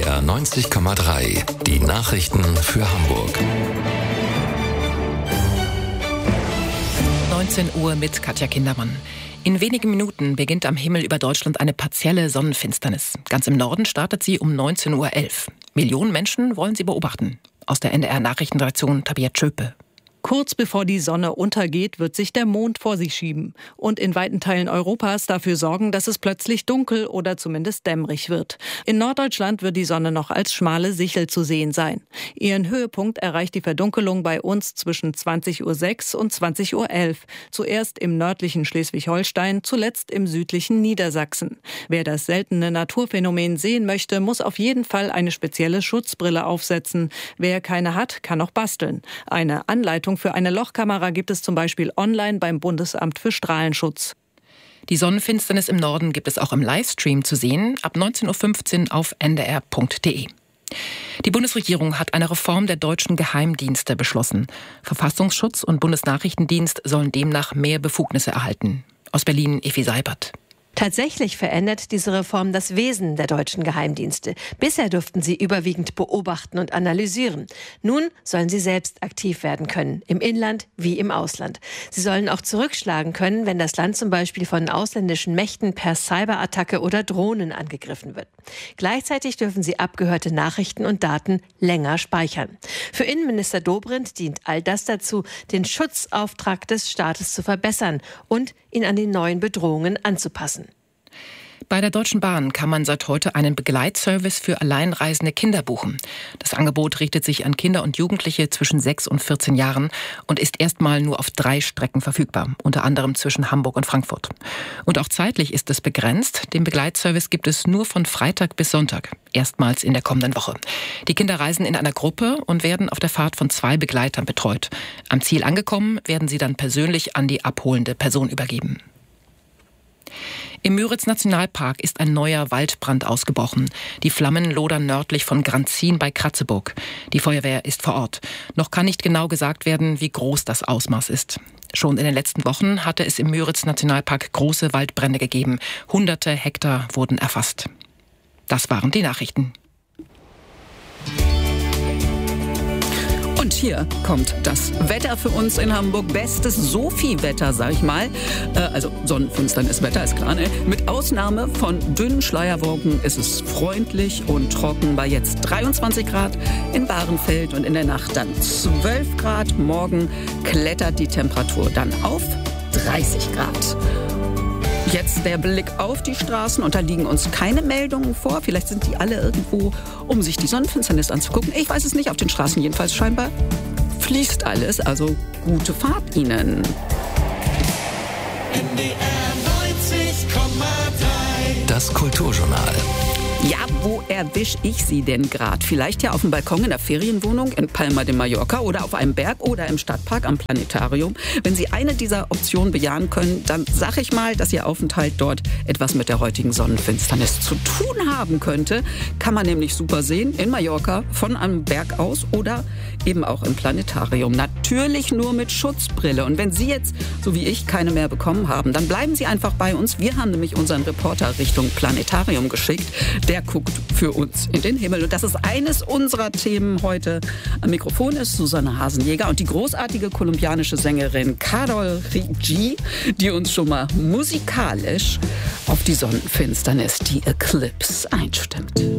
NDR 90,3. Die Nachrichten für Hamburg. 19 Uhr mit Katja Kindermann. In wenigen Minuten beginnt am Himmel über Deutschland eine partielle Sonnenfinsternis. Ganz im Norden startet sie um 19:11 Uhr. Millionen Menschen wollen sie beobachten. Aus der NDR-Nachrichtenredaktion Tabea Tschöpe. Kurz bevor die Sonne untergeht, wird sich der Mond vor sich schieben und in weiten Teilen Europas dafür sorgen, dass es plötzlich dunkel oder zumindest dämmerig wird. In Norddeutschland wird die Sonne noch als schmale Sichel zu sehen sein. Ihren Höhepunkt erreicht die Verdunkelung bei uns zwischen 20:06 Uhr und 20:11 Uhr. Zuerst im nördlichen Schleswig-Holstein, zuletzt im südlichen Niedersachsen. Wer das seltene Naturphänomen sehen möchte, muss auf jeden Fall eine spezielle Schutzbrille aufsetzen. Wer keine hat, kann auch basteln. Eine Anleitung für eine Lochkamera gibt es zum Beispiel online beim Bundesamt für Strahlenschutz. Die Sonnenfinsternis im Norden gibt es auch im Livestream zu sehen, ab 19:15 Uhr auf ndr.de. Die Bundesregierung hat eine Reform der deutschen Geheimdienste beschlossen. Verfassungsschutz und Bundesnachrichtendienst sollen demnach mehr Befugnisse erhalten. Aus Berlin Effi Seibert. Tatsächlich verändert diese Reform das Wesen der deutschen Geheimdienste. Bisher durften sie überwiegend beobachten und analysieren. Nun sollen sie selbst aktiv werden können, im Inland wie im Ausland. Sie sollen auch zurückschlagen können, wenn das Land zum Beispiel von ausländischen Mächten per Cyberattacke oder Drohnen angegriffen wird. Gleichzeitig dürfen sie abgehörte Nachrichten und Daten länger speichern. Für Innenminister Dobrindt dient all das dazu, den Schutzauftrag des Staates zu verbessern und ihn an die neuen Bedrohungen anzupassen. Bei der Deutschen Bahn kann man seit heute einen Begleitservice für alleinreisende Kinder buchen. Das Angebot richtet sich an Kinder und Jugendliche zwischen 6 und 14 Jahren und ist erstmal nur auf 3 Strecken verfügbar, unter anderem zwischen Hamburg und Frankfurt. Und auch zeitlich ist es begrenzt. Den Begleitservice gibt es nur von Freitag bis Sonntag, erstmals in der kommenden Woche. Die Kinder reisen in einer Gruppe und werden auf der Fahrt von 2 Begleitern betreut. Am Ziel angekommen, werden sie dann persönlich an die abholende Person übergeben. Im Müritz-Nationalpark ist ein neuer Waldbrand ausgebrochen. Die Flammen lodern nördlich von Granzin bei Kratzeburg. Die Feuerwehr ist vor Ort. Noch kann nicht genau gesagt werden, wie groß das Ausmaß ist. Schon in den letzten Wochen hatte es im Müritz-Nationalpark große Waldbrände gegeben. Hunderte Hektar wurden erfasst. Das waren die Nachrichten. Und hier kommt das Wetter für uns in Hamburg. Bestes Sophie-Wetter, sag ich mal. Also Sonnenfinsternis Wetter, ist klar, ne? Mit Ausnahme von dünnen Schleierwolken ist es freundlich und trocken bei jetzt 23 Grad in Bahrenfeld und in der Nacht dann 12 Grad. Morgen klettert die Temperatur dann auf 30 Grad. Jetzt der Blick auf die Straßen und da liegen uns keine Meldungen vor. Vielleicht sind die alle irgendwo, um sich die Sonnenfinsternis anzugucken. Ich weiß es nicht, auf den Straßen jedenfalls scheinbar fließt alles. Also gute Fahrt Ihnen. NDR 90,3. Das Kulturjournal. Ja, wo erwische ich Sie denn gerade? Vielleicht ja auf dem Balkon in der Ferienwohnung in Palma de Mallorca oder auf einem Berg oder im Stadtpark am Planetarium. Wenn Sie eine dieser Optionen bejahen können, dann sage ich mal, dass Ihr Aufenthalt dort etwas mit der heutigen Sonnenfinsternis zu tun haben könnte. Kann man nämlich super sehen in Mallorca von einem Berg aus oder eben auch im Planetarium. Natürlich nur mit Schutzbrille. Und wenn Sie jetzt, so wie ich, keine mehr bekommen haben, dann bleiben Sie einfach bei uns. Wir haben nämlich unseren Reporter Richtung Planetarium geschickt. Der guckt für uns in den Himmel. Und das ist eines unserer Themen heute. Am Mikrofon ist Susanne Hasenjäger und die großartige kolumbianische Sängerin Carol G., die uns schon mal musikalisch auf die Sonnenfinsternis, die Eclipse, einstimmt.